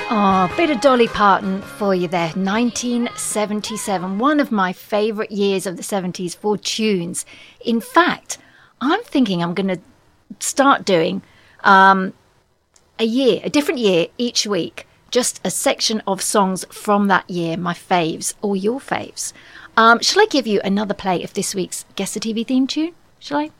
Oh, bit of Dolly Parton for you there. 1977, one of my favourite years of the 70s for tunes. In fact, I'm thinking I'm going to start doing a different year each week, just a section of songs from that year, my faves or your faves. Shall I give you another play of this week's Guess the TV theme tune? Shall I?